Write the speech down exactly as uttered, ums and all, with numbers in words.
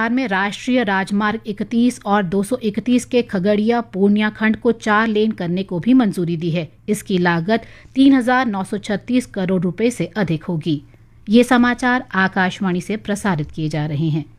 सरकार में राष्ट्रीय राजमार्ग इकतीस और दो सौ इकतीस के खगड़िया पूर्णिया खंड को चार लेन करने को भी मंजूरी दी है। इसकी लागत तीन हजार नौ सौ छत्तीस करोड़ रुपए से अधिक होगी। ये समाचार आकाशवाणी से प्रसारित किए जा रहे हैं।